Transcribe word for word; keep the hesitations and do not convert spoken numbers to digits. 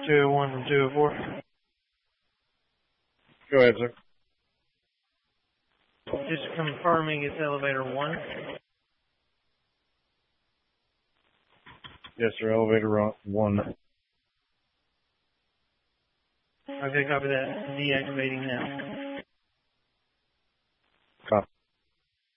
two oh one from two oh four. Go ahead, sir. Just confirming it's elevator one. Yes, sir. Elevator one. Okay, copy that. Deactivating now.